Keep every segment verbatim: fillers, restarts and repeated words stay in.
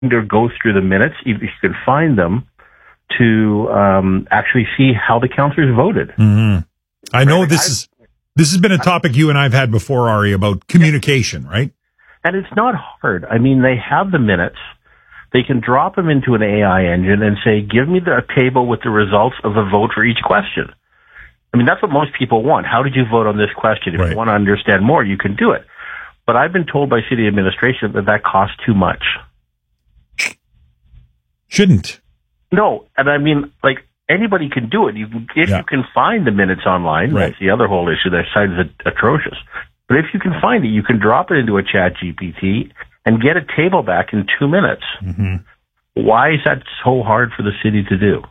to go through the minutes, if you can find them, to um, actually see how the councillors voted. Mm-hmm. I know right? this I've, is this has been a topic you and I've had before, Ari, about communication, right? And it's not hard. I mean, they have the minutes. They can drop them into an A I engine and say, give me the table with the results of the vote for each question. I mean, that's what most people want. How did you vote on this question? If right. you want to understand more, you can do it. But I've been told by city administration that that costs too much. Shouldn't. No. And I mean, like, anybody can do it. You can, if yeah. you can find the minutes online, right. that's the other whole issue. Their site is atrocious. But if you can find it, you can drop it into a Chat G P T and get a table back in two minutes. Mm-hmm. Why is that so hard for the city to do?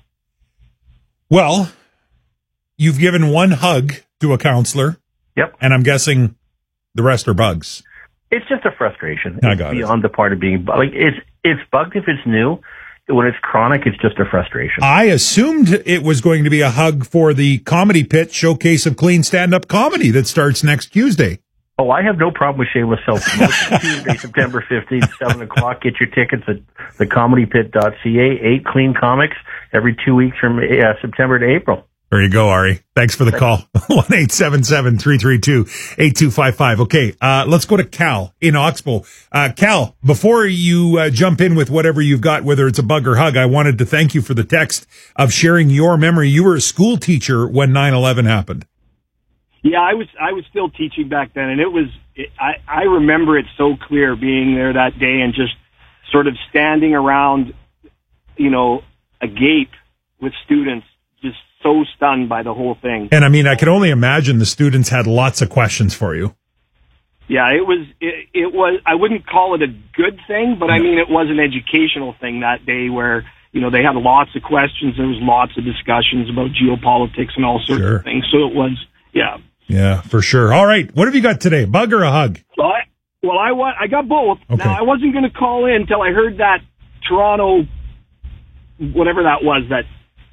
Well, you've given one hug to a counselor. Yep. And I'm guessing the rest are bugs. It's just a frustration. I it's got beyond it. the part of being, like, it's, it's bugged if it's new. When it's chronic, it's just a frustration. I assumed it was going to be a hug for the Comedy Pit Showcase of Clean Stand-Up Comedy that starts next Tuesday. Oh, I have no problem with shameless self-promotion. Tuesday, September fifteenth, seven o'clock. Get your tickets at the comedy pit dot c a. Eight clean comics every two weeks from uh, September to April. There you go, Ari. Thanks for the call. one eight seven seven, three three two, eight two five five. Okay, uh, let's go to Cal in Oxbow. Uh, Cal, before you uh, jump in with whatever you've got, whether it's a bug or hug, I wanted to thank you for the text of sharing your memory. You were a school teacher when nine eleven happened. Yeah, I was I was still teaching back then, and it was it, I I remember it so clear being there that day and just sort of standing around, you know, agape with students, just so stunned by the whole thing. And I mean, I can only imagine the students had lots of questions for you. Yeah, it was it, it was I wouldn't call it a good thing, but I mean it was an educational thing that day where, you know, they had lots of questions, there was lots of discussions about geopolitics and all sorts sure. of things. So it was yeah. Yeah, for sure. All right. What have you got today? Bug or a hug? Well, I, well, I, wa- I got both. Okay. Now, I wasn't going to call in until I heard that Toronto, whatever that was, that,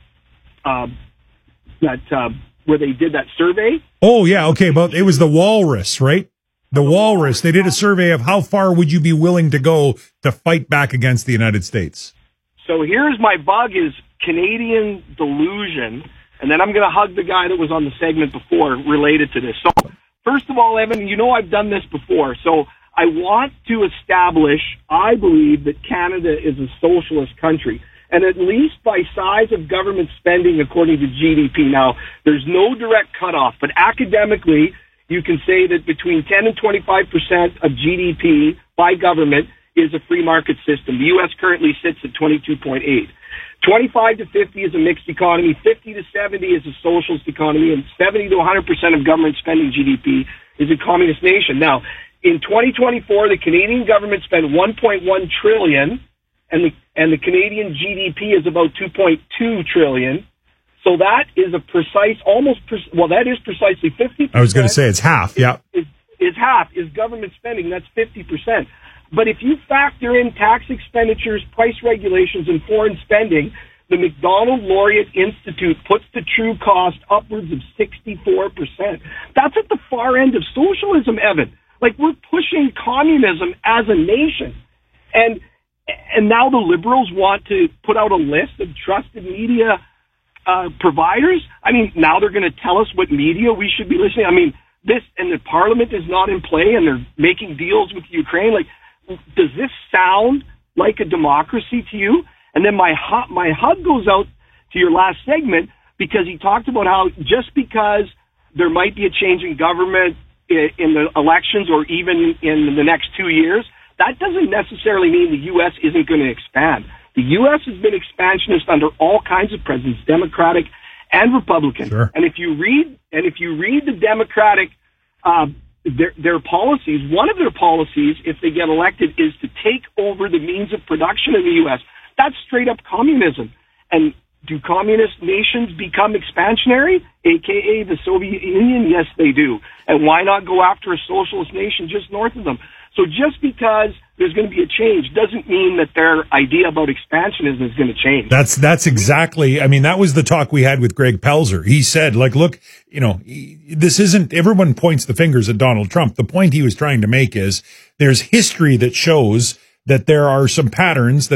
uh, that, uh, where they did that survey. Oh, yeah. Okay. But it was the Walrus, right? The Walrus. They did a survey of how far would you be willing to go to fight back against the United States. So here's my bug is Canadian delusion. And then I'm going to hug the guy that was on the segment before related to this. So, first of all, Evan, you know I've done this before. So, I want to establish, I believe, that Canada is a socialist country. And at least by size of government spending according to G D P. Now, there's no direct cutoff, but academically, you can say that between ten and twenty-five percent of G D P by government is a free market system. The U S currently sits at twenty-two point eight. twenty-five to fifty is a mixed economy, fifty to seventy is a socialist economy, and seventy to one hundred percent of government spending G D P is a communist nation. Now, in twenty twenty-four, the Canadian government spent one point one trillion dollars, and the, and the Canadian G D P is about two point two trillion dollars. So that is a precise, almost, pre- well, that is precisely fifty percent. I was going to say it's half, yeah. Is, is half, is government spending, that's fifty percent. But if you factor in tax expenditures, price regulations, and foreign spending, the Macdonald Laureate Institute puts the true cost upwards of sixty-four percent. That's at the far end of socialism, Evan. Like, we're pushing communism as a nation. And and now the Liberals want to put out a list of trusted media uh, providers. I mean, now they're going to tell us what media we should be listening. I mean, this, and the parliament is not in play, and they're making deals with Ukraine. Like, does this sound like a democracy to you? And then my hu- my hug goes out to your last segment because he talked about how just because there might be a change in government in, in the elections or even in the next two years, that doesn't necessarily mean the U S isn't going to expand. The U S has been expansionist under all kinds of presidents, Democratic and Republican. Sure. And if you read and if you read the Democratic uh, Their, their policies, one of their policies, if they get elected, is to take over the means of production in the U S. That's straight up communism. And do communist nations become expansionary, a k a the Soviet Union? Yes, they do. And why not go after a socialist nation just north of them? So just because there's going to be a change doesn't mean that their idea about expansionism is going to change. That's that's exactly, I mean, that was the talk we had with Greg Pelzer. He said, like, look, you know, this isn't, everyone points the fingers at Donald Trump. The point he was trying to make is there's history that shows that there are some patterns that